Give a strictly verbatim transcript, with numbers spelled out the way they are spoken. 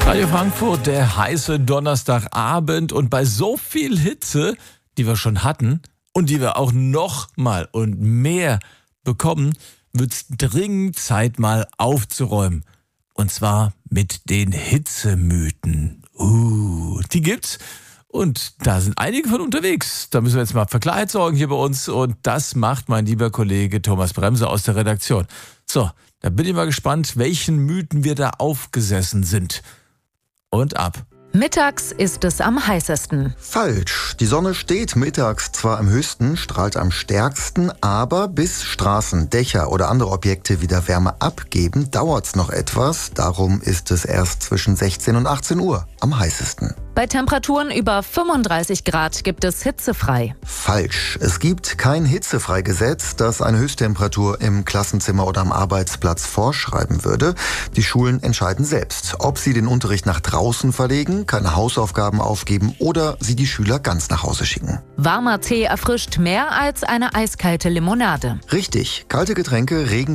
Radio Frankfurt, der heiße Donnerstagabend, und bei so viel Hitze, die wir schon hatten und die wir auch noch mal und mehr bekommen, wird es dringend Zeit, mal aufzuräumen. Und zwar mit den Hitzemythen. Uh, die gibt's. Und da sind einige von unterwegs. Da müssen wir jetzt mal für Klarheit sorgen hier bei uns. Und das macht mein lieber Kollege Thomas Bremse aus der Redaktion. So, da bin ich mal gespannt, welchen Mythen wir da aufgesessen sind. Und ab. Mittags ist es am heißesten. Falsch. Die Sonne steht mittags zwar am höchsten, strahlt am stärksten, aber bis Straßen, Dächer oder andere Objekte wieder Wärme abgeben, dauert's noch etwas. Darum ist es erst zwischen sechzehn und achtzehn Uhr am heißesten. Bei Temperaturen über fünfunddreißig Grad gibt es hitzefrei. Falsch. Es gibt kein Hitzefreigesetz, das eine Höchsttemperatur im Klassenzimmer oder am Arbeitsplatz vorschreiben würde. Die Schulen entscheiden selbst, ob sie den Unterricht nach draußen verlegen, keine Hausaufgaben aufgeben oder sie die Schüler ganz nach Hause schicken. Warmer Tee erfrischt mehr als eine eiskalte Limonade. Richtig. Kalte Getränke regen